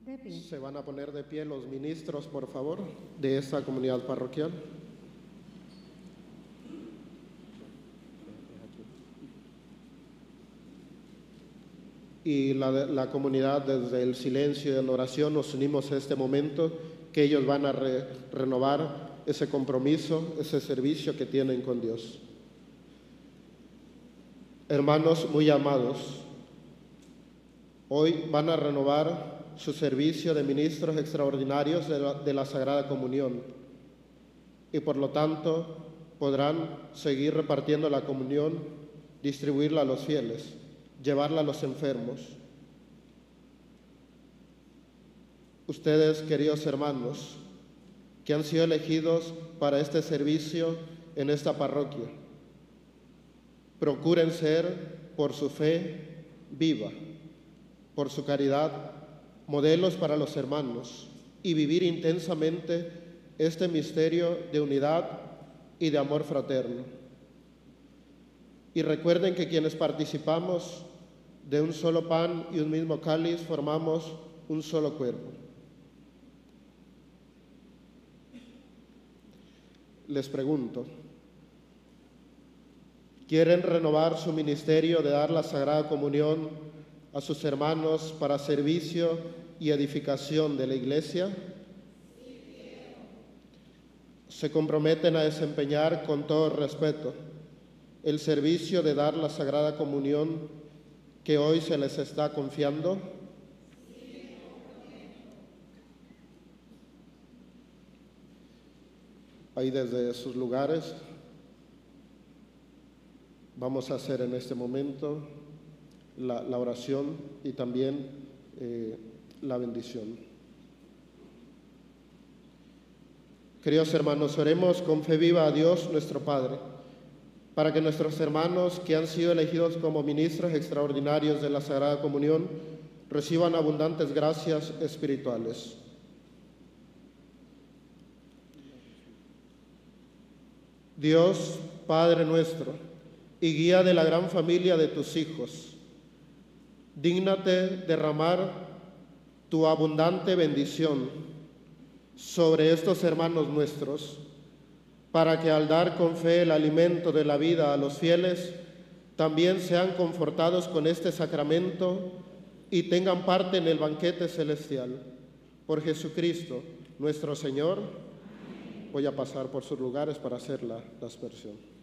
De pie. Se van a poner de pie los ministros, por favor, de esta comunidad parroquial. Y la comunidad, desde el silencio y la oración, nos unimos a este momento que ellos van a renovar ese compromiso, ese servicio que tienen con Dios. Hermanos muy amados, hoy van a renovar su servicio de ministros extraordinarios de la Sagrada Comunión y por lo tanto podrán seguir repartiendo la comunión, distribuirla a los fieles, llevarla a los enfermos. Ustedes, queridos hermanos, que han sido elegidos para este servicio en esta parroquia, procuren ser, por su fe viva, por su caridad, modelos para los hermanos y vivir intensamente este misterio de unidad y de amor fraterno. Y recuerden que quienes participamos de un solo pan y un mismo cáliz formamos un solo cuerpo. Les pregunto, ¿quieren renovar su ministerio de dar la Sagrada Comunión a sus hermanos para servicio y edificación de la Iglesia? ¿Se comprometen a desempeñar con todo respeto el servicio de dar la Sagrada Comunión que hoy se les está confiando? Ahí desde sus lugares vamos a hacer en este momento la oración y también la bendición. Queridos hermanos, oremos con fe viva a Dios nuestro Padre, para que nuestros hermanos que han sido elegidos como ministros extraordinarios de la Sagrada Comunión reciban abundantes gracias espirituales. Dios, Padre nuestro, y guía de la gran familia de tus hijos, dígnate derramar tu abundante bendición sobre estos hermanos nuestros, para que al dar con fe el alimento de la vida a los fieles, también sean confortados con este sacramento y tengan parte en el banquete celestial. Por Jesucristo, nuestro Señor. Voy a pasar por sus lugares para hacer la aspersión.